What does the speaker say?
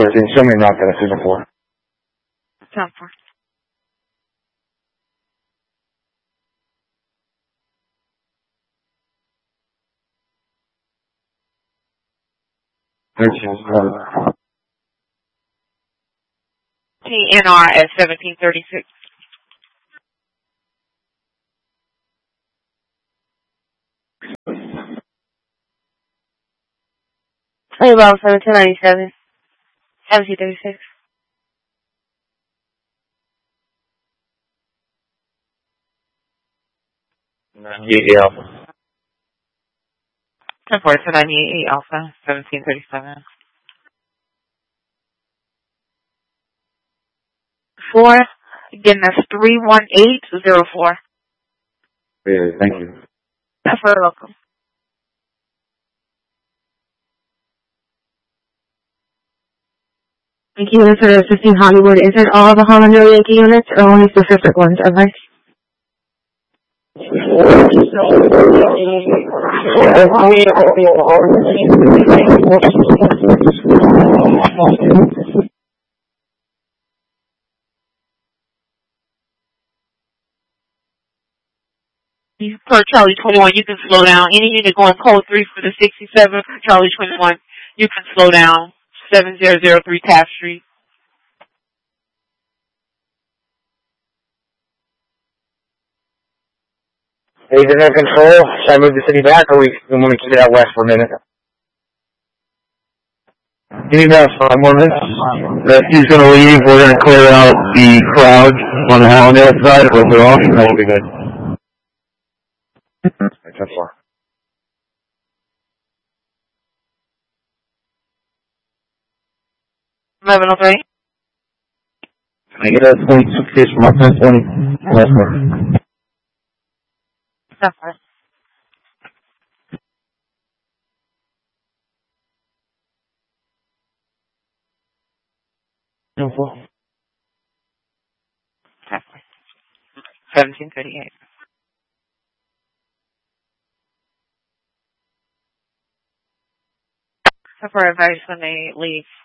14. Show me not that. 4. 10-4. TNR at 1736. Hey, about 1797. 1736. Alpha. 10-4 to 98 Alpha, 1737. 4. Again, that's 31804. Yeah, thank you. That's very welcome. Thank you, for assisting Hollywood. Is it all the Honolulu Yankee units or only specific ones? Okay. Per Charlie 21, you can slow down. Any unit going code 3 for the 67 for Charlie 21, you can slow down. 7003 Taft Street. Agent in control. Should I move the city back, or we want to keep it out west for a minute? You need about 5 more minutes. He's going to leave. We're going to clear out the crowd on the Hallandale side. Rope it off. That will be good. 10-4. $11.03. Can I get a 22 case from my 1020? Last one. That's fine. No, 1738. So for advice when they leave